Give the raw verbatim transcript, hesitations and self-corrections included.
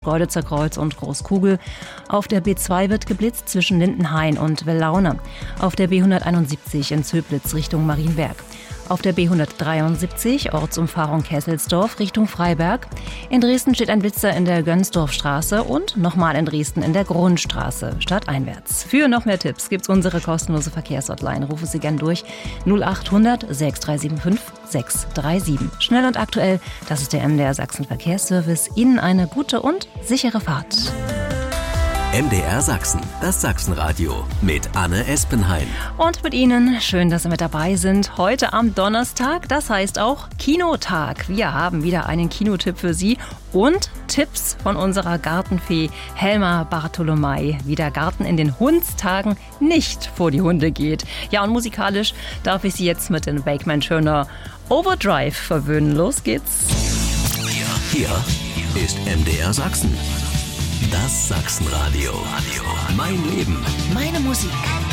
Schkeuditzer Kreuz und Großkugel. Auf der B zwei wird geblitzt zwischen Lindenhain und Wellaune. Auf der B hunderteinundsiebzig in Zöblitz Richtung Marienberg. Auf der B hundertdreiundsiebzig, Ortsumfahrung Kesselsdorf Richtung Freiberg. In Dresden steht ein Blitzer in der Gönsdorfstraße und nochmal in Dresden in der Grundstraße, stadteinwärts. Für noch mehr Tipps gibt's unsere kostenlose Verkehrshotline. Rufe Sie gern durch null achthundert sechs drei sieben fünf sechs drei sieben. Schnell und aktuell, das ist der M D R Sachsen Verkehrsservice. Ihnen eine gute und sichere Fahrt. M D R Sachsen, das Sachsenradio mit Anne Espenheim. Und mit Ihnen, schön, dass Sie mit dabei sind. Heute am Donnerstag, das heißt auch Kinotag. Wir haben wieder einen Kinotipp für Sie und Tipps von unserer Gartenfee Helma Bartolomei, wie der Garten in den Hundstagen nicht vor die Hunde geht. Ja, und musikalisch darf ich Sie jetzt mit den Wakeman Schöner Overdrive verwöhnen. Los geht's. Hier, hier ist M D R Sachsen. Das Sachsenradio. Mein Leben. Meine Musik.